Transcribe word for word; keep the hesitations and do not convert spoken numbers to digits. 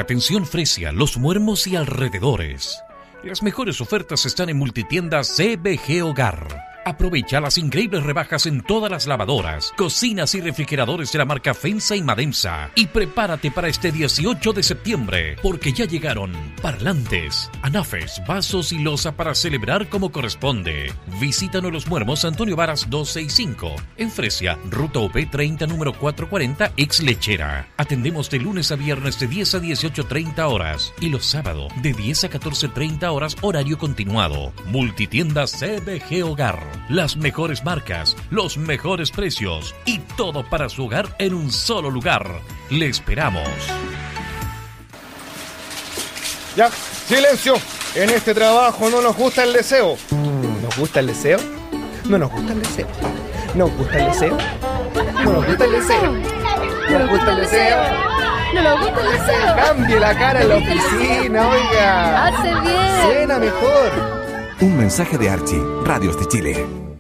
Atención Fresia, Los Muermos y alrededores. Las mejores ofertas están en Multitienda C B G Hogar. Aprovecha las increíbles rebajas en todas las lavadoras, cocinas y refrigeradores de la marca Fensa y Madensa. Y prepárate para este dieciocho de septiembre, porque ya llegaron parlantes, anafes, vasos y loza para celebrar como corresponde. Visítanos Los Muermos, Antonio Varas doscientos sesenta y cinco. En Fresia, Ruta U P treinta, número cuatrocientos cuarenta, ex Lechera. Atendemos de lunes a viernes de diez a dieciocho treinta horas y los sábados de diez a catorce treinta horas, horario continuado. Multitienda C B G Hogar. Las mejores marcas, los mejores precios y todo para su hogar en un solo lugar. Le esperamos. Ya, silencio. En este trabajo no nos gusta el deseo. ¿Nos gusta el deseo? No nos gusta el deseo. ¿Nos gusta el deseo? No nos gusta el deseo. ¿No nos gusta el deseo? No nos gusta el deseo. Cambie la cara en la oficina, oiga. Hace bien. Suena mejor. Un mensaje de Archie, Radios de Chile.